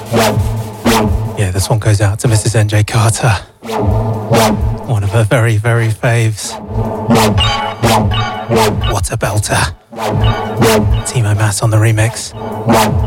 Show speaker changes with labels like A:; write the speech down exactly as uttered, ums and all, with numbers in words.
A: Yeah, this one goes out to Missus N J Carter. One of her very, very faves. What a belter. Timo Maas on the remix.